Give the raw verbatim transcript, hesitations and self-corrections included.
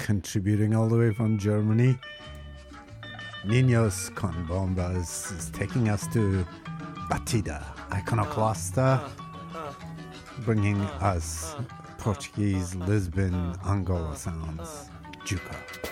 contributing all the way from Germany. Niños con Bombas is taking us to Batida, Iconoclasta, bringing us Portuguese, Lisbon, Angola sounds. Juca.